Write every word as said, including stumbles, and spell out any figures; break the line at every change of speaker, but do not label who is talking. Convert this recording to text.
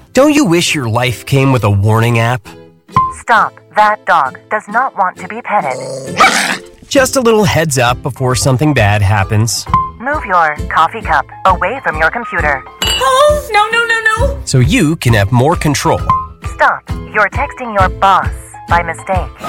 Don't you wish your life came with a warning app?
Stop. That dog does not want to be petted.
Just a little heads up before something bad happens.
Move your coffee cup away from your computer.
Oh, no, no, no, no.
So you can have more control.
Stop. You're texting your boss by mistake.